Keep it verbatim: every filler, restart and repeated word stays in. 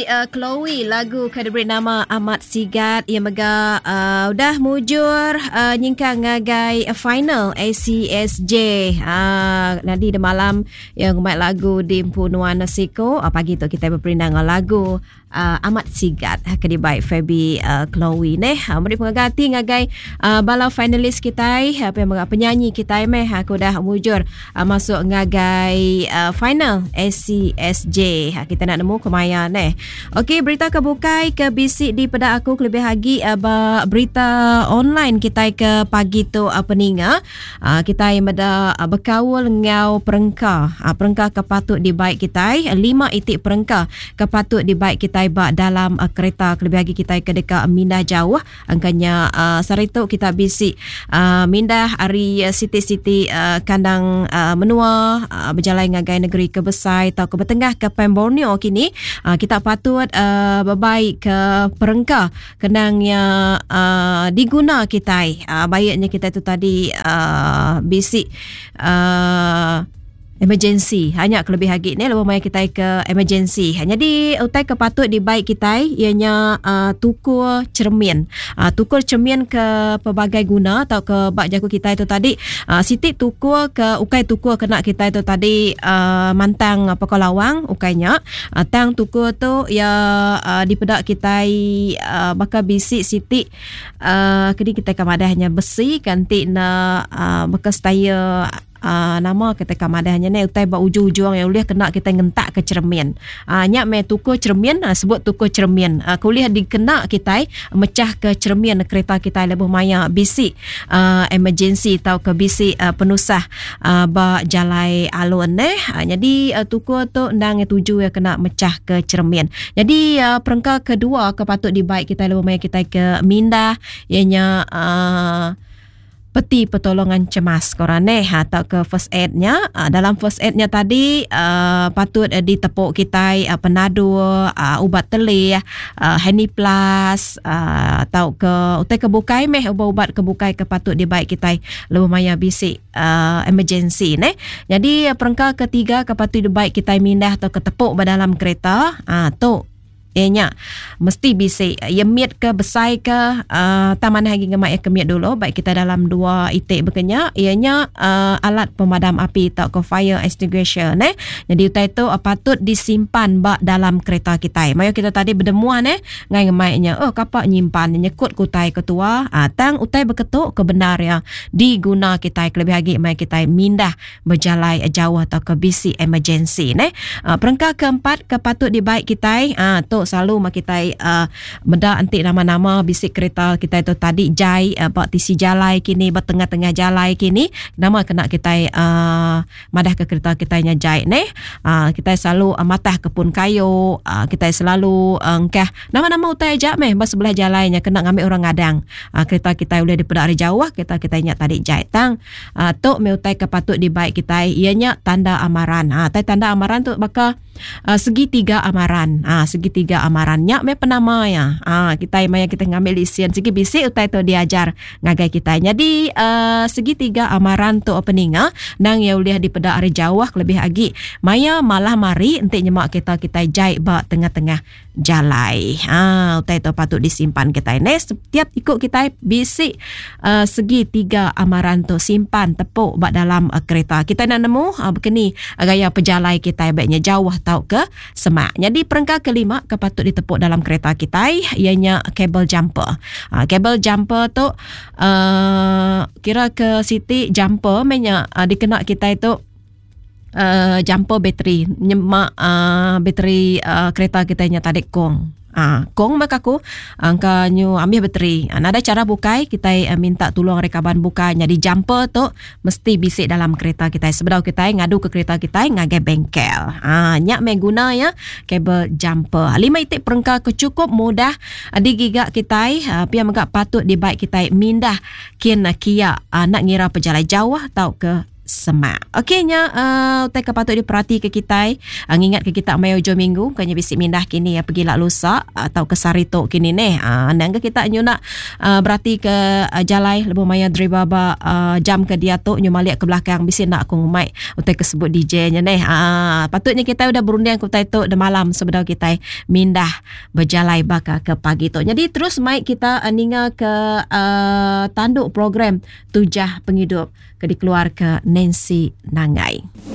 uh, Chloe, lagu kediberi nama Amat Sigat yang mega uh, udah mujur uh, nyingkang ngagai uh, final A C S J uh, nanti di malam yang mai lagu di Punuan Nasiko uh, pagi tu kita berperindang lagu uh, Amat Sigat kediberi Fabi uh, Chloe neh uh, mari pengagati ngagai uh, bala finalis kita uh, penyanyi kita meh aku dah mujur uh, masuk ngagai uh, final A C S J uh, kita nak nemu kemaya neh. Okey, berita kebukai ke bisik di pada aku lebih lagi uh, berita online kita ke pagi tu uh, peninga uh, kita yang ada uh, berkawal ngau perengka uh, perengka kepatut dibaik kita uh, lima itik perengka kepatut dibaik kita bak dalam uh, kereta lebih lagi kita ke dekat mindah jauh angkanya uh, saritu kita bisik uh, mindah hari uh, siti-siti uh, kandang uh, menua uh, berjalan ngagai negeri ke Besai atau ke Betengah ke Pemborneo kini uh, kita patut uh, berbaik ke perengka kenangnya uh, diguna kita uh, baiknya kita itu tadi uh, bisik uh, emergency hanya kelebih lagi ni lebih banyak kita ke emergency jadi utai kepatut dibaik kita ianya uh, tukur cermin uh, tukur cermin ke pelbagai guna atau ke bak jaku kita itu tadi uh, sitik tukur ke ukai tukur kena kita itu tadi uh, mantang apa lawang ukainya uh, tang tukur tu ya uh, di pedak kita uh, bakal bisik sitik uh, kini kita kamadah hanya besi kanti na uh, bekas taya Uh, nama kita kamadahnya ni utai ba ujung-ujung yang boleh kena kita ngentak ke cermin. Ah uh, nyak me tukur cermin uh, sebut tukur cermin. Uh, kuliah dikena kita mecah ke cermin kereta kita lebih maya bisik uh, emergency atau ke bisik uh, penusah uh, ba jalai alun eh. Uh, jadi uh, tukur tu ndang tuju ya kena mecah ke cermin. Jadi uh, perengka kedua kepatut dibaik kita lebih maya kita ke mindah ianya uh, peti pertolongan cemas korang eh atau ke first aid-nya uh, dalam first aid-nya tadi uh, patut uh, ditepuk kita uh, penadu uh, ubat telih uh, Henny Plus uh, atau ke utai kebukai meh ubat-ubat kebukai ke patut dibaik kita lebih maya bisik uh, emergency ne. Jadi uh, perengka ketiga ke patut dibaik kita mindah atau ketepuk dalam kereta uh, tu ianya mesti bisik ya miat ke besai ke uh, taman hagi ngemak ya kemiat dulu baik kita dalam dua itik berkenya ianya uh, alat pemadam api atau ke fire extinguisher eh. Jadi utai tu uh, patut disimpan bak dalam kereta kita. Mayo kita tadi berdemuan eh ngai ngemaknya oh kapak nyimpan nyekut kutai ketua uh, tang utai berketuk kebenar ya diguna kita lebih lagi mai kita mindah berjalai jauh atau ke bisik emergency eh. Uh, perengka keempat kepatut dibaik kita uh, tu selalu mak kita uh, benda antik nama-nama bisik kereta kita itu tadi jai uh, bak tisi jalai kini bertengah-tengah jalai kini nama kena kita uh, madah ke kereta kita nya jai ne uh, kita selalu uh, matah kepun kayu uh, kita selalu engkah uh, nama-nama utai ajak meh bas sebelah jalainya kena ngambil orang ngadang uh, kereta kita boleh di pedari jauh kita kita nya tadi jai tang uh, tu me utai kepatut dibaik kita ianya tanda amaran ah uh, tanda amaran tu bakal uh, segitiga amaran ah uh, segitiga amarannya me penama ya ah kita maya kita ngambil lisian segi bisik utai tu diajar ngagai kita jadi uh, segitiga amaran tu opening ah nang ya uliah di peda hari jauh lebih lagi maya malah mari entik nyemak kita kita jai ba tengah-tengah jalai ah utai tu patut disimpan kita ini setiap ikut kita bisik uh, segitiga amaran tu simpan tepuk ba dalam uh, kereta kita nak nemu uh, berkeni uh, gaya pejalai kita baiknya jauh tau ke semak. Jadi perengka kelima patut ditepuk dalam kereta kita ianya kabel jumper. Uh, kabel jumper tu uh, kira ke siti jumper menya uh, dikena kita itu uh, jumper bateri nyemak uh, bateri uh, kereta kita nya tadik kong. Ah, kong mak aku angka nyu ambil bateri. Ah, ada cara bukai kita uh, minta tolong rekaban bukanya di jumper tu mesti bisik dalam kereta kita. Sebelum kita ngadu ke kereta kita ngagai bengkel. Ah, nyak mengguna ya kabel jumper. Lima itik perengka kecukup mudah uh, digigak kita. Uh, pia megak patut dibaik kita mindah kin uh, kia uh, nak ngira pejalan jauh atau ke semak. Okeynya uh, utai patut diperhati ke kita. Uh, ingat ke kita mai hujung minggu kanya bisik mindah kini ya pergi lak lusak atau ke Sarito kini ni. Ah uh, nangga kita nyu nak uh, berarti ke uh, jalai lebih maya dribaba uh, jam ke dia tu nyu malik ke belakang bisik nak aku ngumai utai kesebut D J-nya ni. Ah uh, patutnya kita udah berunding ke utai tu dah malam sebenarnya kita mindah berjalai baka ke pagi tu. Jadi terus mai kita uh, ninga ke uh, tanduk program Tujah Penghidup ke dikeluar ke Nancy Nangai.